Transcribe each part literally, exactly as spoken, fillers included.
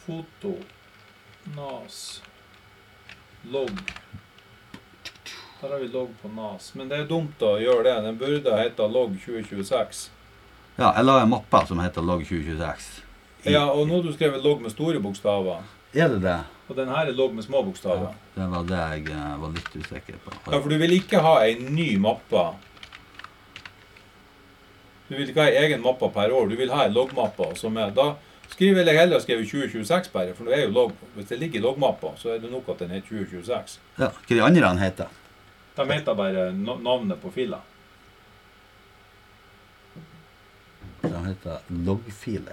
foto, nas, logg. Der har vi logg på nas. Men det er dumt å gjøre det. Den burde hete logg tjue tjueseks. Ja, jeg la en mappe som heter logg tjue tjueseks. I... Ja, og nå har du skrevet logg med store bokstaver. Er det det? Og den her er logg med små bokstaver. Ja, det var det jeg uh, var litt usikker på. Ja, for du vil ikke ha en ny mappe. Du vil ikke ha en egen mappe per år. Du vil ha en loggmappe som er... Da skriver jeg heller skrive tjue tjueseks bare, for det er jo logg. Hvis det ligger i loggmappa, så er det nok at den er tjue tjueseks. Ja, hva de andre han heter? De heter bare navnet på fila. De heter loggfiler.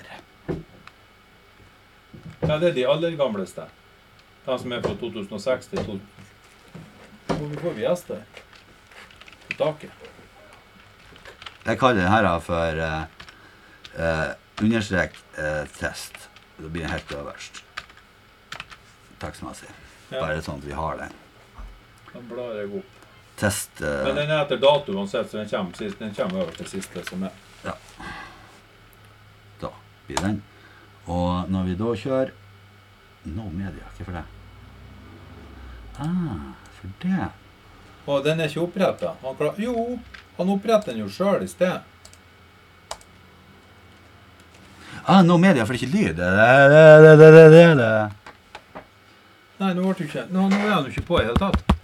Ja, det er de aller gamleste. De som er fra to tusen og seks til to tusen. Hvor får vi gjester? På taket. Jeg kaller den her for uh, uh, understrek uh, test. Det blir helt øverst. Takksmessig. Ja. Bare sånn at vi har den. Den blar jeg opp. Test... Uh, Men den er etter dato uansett, så den kommer, sist, den kommer over til siste som er. Ja. Da blir den. Og når vi da kjører No Media, hva for det? Ah, for det. Og den er ikke opprettet. Han klar... Jo, han opprettet den jo selv i sted. Ah, No Media, for det er ikke lyd. Det, det, det, det, det, det. Nei, nå, ble du ikke... nå, nå er han jo ikke på i hele tatt.